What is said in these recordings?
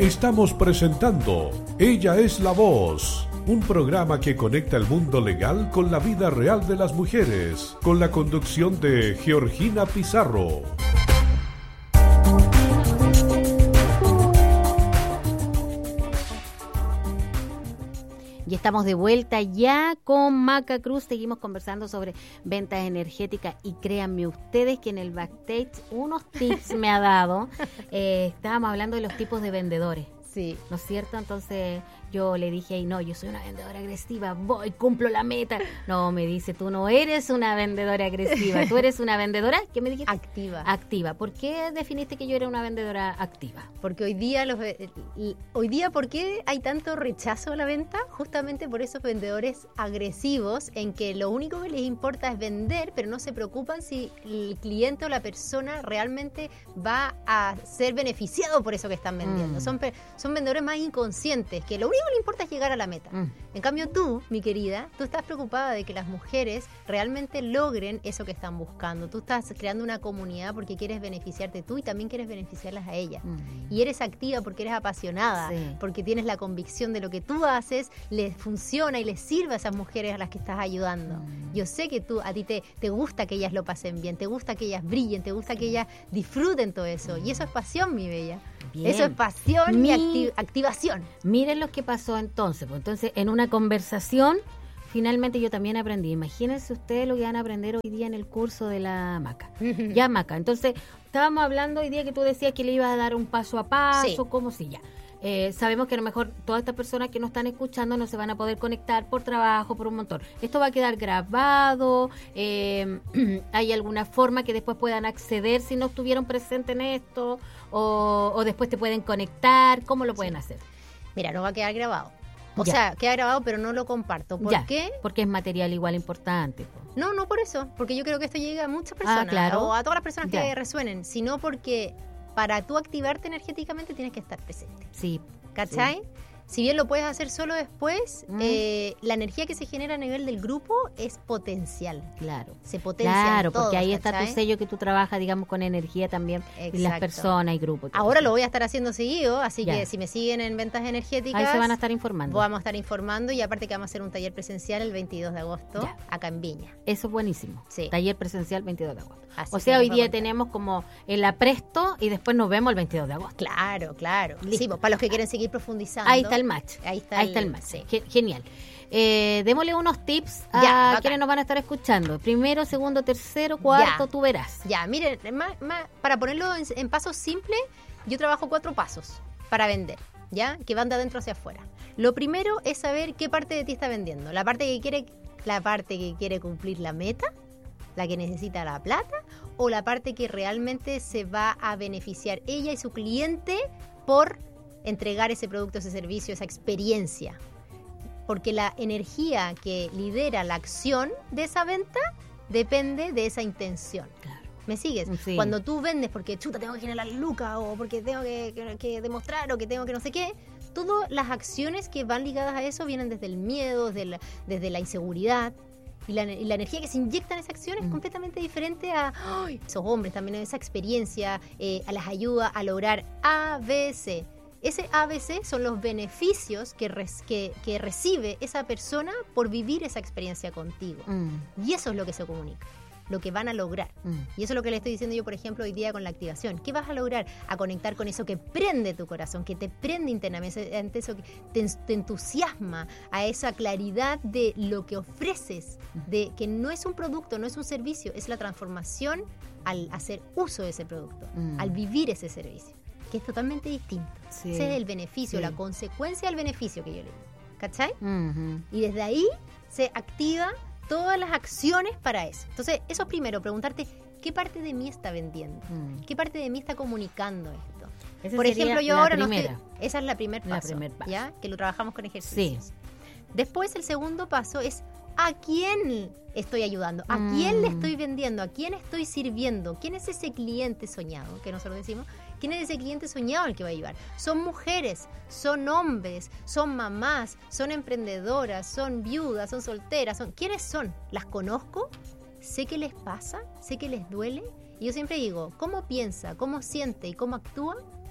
Estamos presentando Ella es la Voz, un programa que conecta el mundo legal con la vida real de las mujeres, con la conducción de Georgina Pizarro. Y estamos de vuelta ya con Maca Cruz. Seguimos conversando sobre ventas energéticas y créanme ustedes que en el backstage unos tips me ha dado. Estábamos hablando de los tipos de vendedores. Sí. ¿No es cierto? Entonces yo le dije, no, yo soy una vendedora agresiva, voy, cumplo la meta. No, me dice, tú no eres una vendedora agresiva, tú eres una vendedora, ¿qué me dijiste? Activa. ¿Por qué definiste que yo era una vendedora activa? Porque hoy día, ¿por qué hay tanto rechazo a la venta? Justamente por esos vendedores agresivos en que lo único que les importa es vender, pero no se preocupan si el cliente o la persona realmente va a ser beneficiado por eso que están vendiendo. Son vendedores más inconscientes, que lo único que le importa es llegar a la meta. En cambio tú, mi querida, tú estás preocupada de que las mujeres realmente logren eso que están buscando. Tú estás creando una comunidad porque quieres beneficiarte tú y también quieres beneficiarlas a ellas. Y eres activa porque eres apasionada, porque tienes la convicción de lo que tú haces, les funciona y les sirve a esas mujeres a las que estás ayudando. Yo sé que a ti te gusta que ellas lo pasen bien, te gusta que ellas brillen, te gusta que ellas disfruten todo eso. Y eso es pasión, mi bella. Bien. Eso es pasión y activación. Miren lo que pasó entonces. Pues entonces, en una conversación, finalmente yo también aprendí. Imagínense ustedes lo que van a aprender hoy día en el curso de la Maca. Ya, Maca. Entonces, estábamos hablando hoy día que tú decías que le ibas a dar un paso a paso, como si ya. Sabemos que a lo mejor todas estas personas que nos están escuchando no se van a poder conectar por trabajo, por un montón. Esto va a quedar grabado, ¿hay alguna forma que después puedan acceder si no estuvieron presentes en esto? O después te pueden conectar, ¿cómo lo pueden hacer? Mira, no va a quedar grabado. O sea, queda grabado, pero no lo comparto. ¿Por qué? Porque es material igual importante. No por eso, porque yo creo que esto llega a muchas personas, o a todas las personas que resuenen, sino porque para tú activarte energéticamente tienes que estar presente. Sí. ¿Cachai? Sí. Si bien lo puedes hacer solo después, la energía que se genera a nivel del grupo es potencial. Claro. Se potencia. Claro, todos, porque ahí ¿cachai? está tu sello que tú trabajas, digamos, con energía también. Exacto. Y las personas y grupos. Ahora lo voy a estar haciendo seguido, así que si me siguen en ventas energéticas, ahí se van a estar informando. Vamos a estar informando y aparte que vamos a hacer un taller presencial el 22 de agosto acá en Viña. Eso es buenísimo. Sí. Taller presencial 22 de agosto. Así o sea, hoy día tenemos como el apresto y después nos vemos el 22 de agosto. Claro. Sí, para los que quieren seguir profundizando. Ahí está el match. Ahí está el match. Sí. Genial. Démosle unos tips a quienes nos van a estar escuchando. Primero, segundo, tercero, cuarto, tú verás. Ya, miren, para ponerlo en pasos simples, yo trabajo 4 pasos para vender, ¿ya? Que van de adentro hacia afuera. Lo primero es saber qué parte de ti está vendiendo. La parte que quiere cumplir la meta, la que necesita la plata, o la parte que realmente se va a beneficiar ella y su cliente por entregar ese producto, ese servicio, esa experiencia. Porque la energía que lidera la acción de esa venta depende de esa intención. Claro. ¿Me sigues? Sí. Cuando tú vendes porque tengo que generar lucas o porque tengo que demostrar o que tengo que no sé qué, todas las acciones que van ligadas a eso vienen desde el miedo, desde la inseguridad. Y la energía que se inyecta en esa acción es completamente diferente a esos hombres también, esa experiencia, a las ayuda a lograr ABC. Ese ABC son los beneficios que recibe esa persona por vivir esa experiencia contigo. Y eso es lo que se comunica, lo que van a lograr. Y eso es lo que le estoy diciendo yo, por ejemplo, hoy día con la activación. ¿Qué vas a lograr? A conectar con eso que prende tu corazón, que te prende internamente, eso que te entusiasma, a esa claridad de lo que ofreces, de que no es un producto, no es un servicio, es la transformación al hacer uso de ese producto, al vivir ese servicio, que es totalmente distinto. Sí. Ese es el beneficio, la consecuencia del beneficio que yo le digo. ¿Cachai? Y desde ahí se activa todas las acciones para eso. Entonces, eso es primero, preguntarte qué parte de mí está vendiendo, qué parte de mí está comunicando esto. Esa por ejemplo, yo ahora no estoy... Esa es la primer paso, ¿ya? Que lo trabajamos con ejercicios. Sí. Después, el segundo paso es ¿a quién estoy ayudando? ¿A quién le estoy vendiendo? ¿A quién estoy sirviendo? ¿Quién es ese cliente soñado? Que nosotros decimos, ¿quién es ese cliente soñado al que va a ayudar? Son mujeres, son hombres, son mamás, son emprendedoras, son viudas, son solteras. ¿Quiénes son? ¿Las conozco? ¿Sé qué les pasa? ¿Sé qué les duele? Y yo siempre digo, ¿cómo piensa, cómo siente y cómo actúa?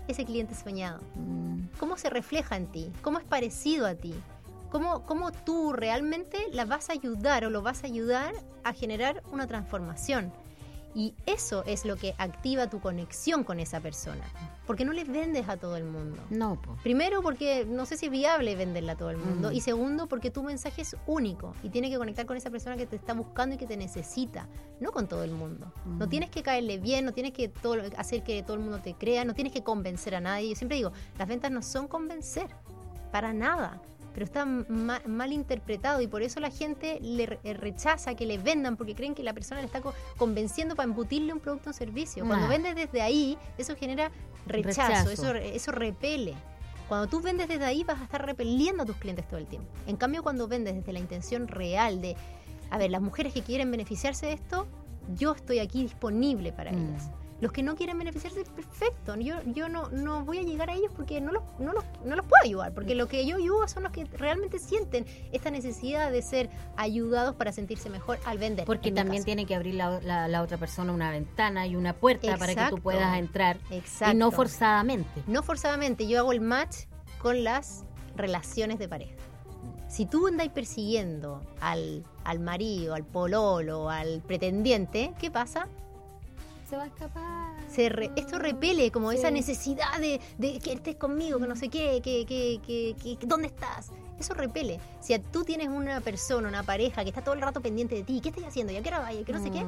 ese cliente soñado? ¿Cómo se refleja en ti? ¿Cómo es parecido a ti? ¿Cómo tú realmente la vas a ayudar o lo vas a ayudar a generar una transformación? Y eso es lo que activa tu conexión con esa persona. Porque no le vendes a todo el mundo. No, po. Primero, porque no sé si es viable venderle a todo el mundo. Y segundo, porque tu mensaje es único y tiene que conectar con esa persona que te está buscando y que te necesita, no con todo el mundo. No tienes que caerle bien, no tienes que hacer que todo el mundo te crea, no tienes que convencer a nadie. Yo siempre digo, las ventas no son convencer, para nada. Pero está mal interpretado y por eso la gente le rechaza que le vendan, porque creen que la persona le está convenciendo para embutirle un producto o servicio. Cuando vendes desde ahí, eso genera rechazo. Eso repele. Cuando tú vendes desde ahí, vas a estar repeliendo a tus clientes todo el tiempo. En cambio, cuando vendes desde la intención real de, a ver, las mujeres que quieren beneficiarse de esto, yo estoy aquí disponible para ellas. Los que no quieren beneficiarse, perfecto. Yo no voy a llegar a ellos porque no los puedo ayudar. Porque lo que yo ayudo son los que realmente sienten esta necesidad de ser ayudados para sentirse mejor al vender. Porque también tiene que abrir la otra persona una ventana y una puerta para que tú puedas entrar. Exacto. Y no forzadamente. No forzadamente. Yo hago el match con las relaciones de pareja. Si tú andas persiguiendo al marido, al pololo, al pretendiente, ¿qué pasa? Se va a escapar. Esto repele como esa necesidad de que estés conmigo, que no sé qué, que ¿dónde estás? Eso repele. Si tú tienes una persona, una pareja que está todo el rato pendiente de ti, ¿qué estás haciendo? ¿Y a qué hora vaya? Que no sé qué.